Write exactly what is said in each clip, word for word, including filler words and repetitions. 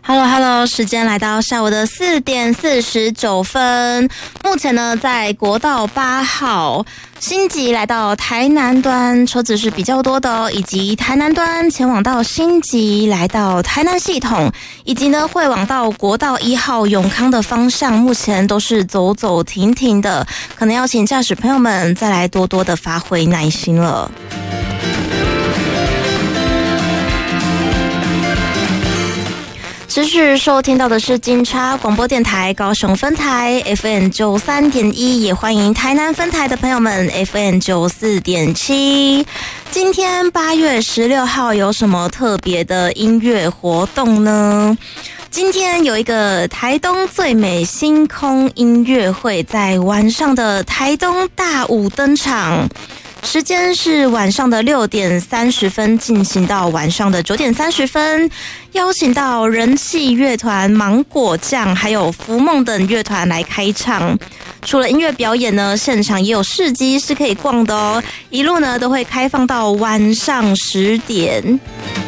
Hello Hello， 时间来到下午的四点四十九分。目前呢，在国道八号新集来到台南端，车子是比较多的哦，以及台南端前往到新集来到台南系统，以及呢会往到国道一号永康的方向，目前都是走走停停的，可能要请驾驶朋友们再来多多的发挥耐心了。持续收听到的是金叉广播电台高雄分台 F M 九三点一，也欢迎台南分台的朋友们 F M 九四点七。今天八月十六号有什么特别的音乐活动呢？今天有一个台东最美星空音乐会在晚上的台东大武登场。时间是晚上的六点三十分进行到晚上的九点三十分，邀请到人气乐团芒果酱还有浮梦等乐团来开唱。除了音乐表演呢，现场也有市集是可以逛的哦，一路呢都会开放到晚上十点。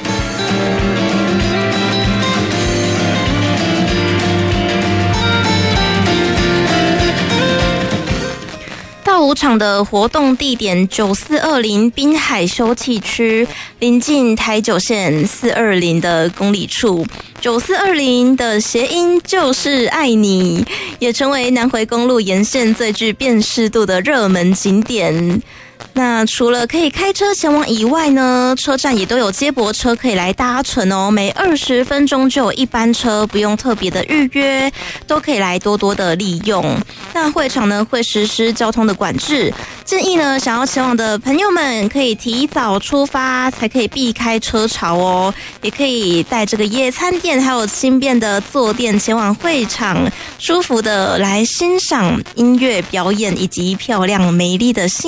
到舞场的活动地点九四二零滨海休憩区，临近台九线四二零的公里处。九四二零的谐音就是爱你，也成为南回公路沿线最具辨识度的热门景点。那除了可以开车前往以外呢，车站也都有接驳车可以来搭乘哦，每二十分钟就有一班车，不用特别的预约，都可以来多多的利用。那会场呢会实施交通的管制，建议呢想要前往的朋友们可以提早出发，才可以避开车潮哦。也可以带这个野餐垫还有轻便的坐垫前往会场，舒服的来欣赏音乐表演以及漂亮美丽的星